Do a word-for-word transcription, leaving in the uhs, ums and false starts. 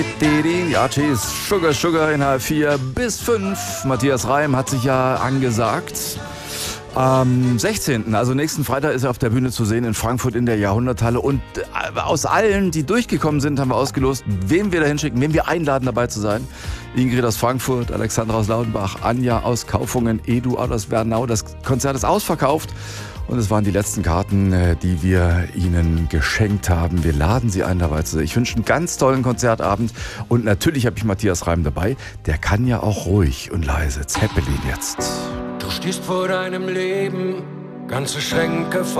Ja, Cheese, Sugar, Sugar in H vier bis fünf. Matthias Reim hat sich ja angesagt. Am sechzehnten, also nächsten Freitag, ist er auf der Bühne zu sehen in Frankfurt in der Jahrhunderthalle. Und aus allen, die durchgekommen sind, haben wir ausgelost, wem wir da hinschicken, wem wir einladen, dabei zu sein. Ingrid aus Frankfurt, Alexandra aus Laudenbach, Anja aus Kaufungen, Edu aus Bernau. Das Konzert ist ausverkauft. Und es waren die letzten Karten, die wir Ihnen geschenkt haben. Wir laden Sie ein, dabei zu sein. Ich wünsche einen ganz tollen Konzertabend. Und natürlich habe ich Matthias Reim dabei. Der kann ja auch ruhig und leise. Zeppelin jetzt. Du stehst vor deinem Leben, ganze Schränke voll.